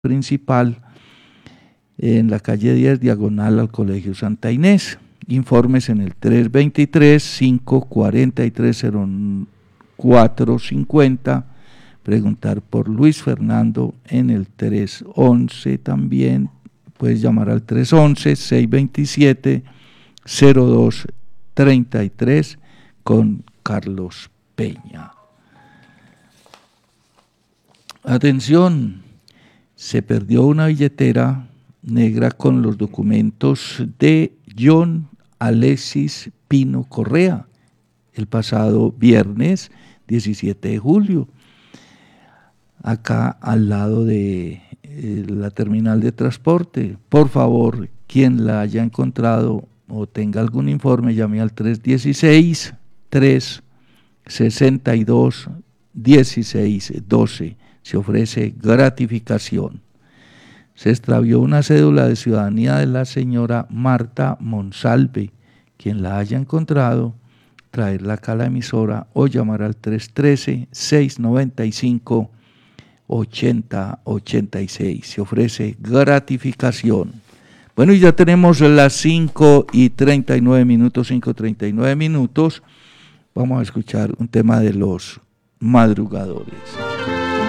principal en la calle 10, diagonal al Colegio Santa Inés. Informes en el 323-543-0450. Preguntar por Luis Fernando en el 311 también. Puedes llamar al 311-627-0233 con Carlos Peña. Atención, se perdió una billetera negra con los documentos de John Alexis Pino Correa el pasado viernes 17 de julio, acá al lado de la terminal de transporte. Por favor, quien la haya encontrado o tenga algún informe, llame al 316-362-1612. Se ofrece gratificación. Se extravió una cédula de ciudadanía de la señora Marta Monsalve. Quien la haya encontrado, traerla acá a la emisora o llamar al 313-695-8086. Se ofrece gratificación. Bueno, y ya tenemos las 5:39 minutos, 5:39 minutos. Vamos a escuchar un tema de Los Madrugadores.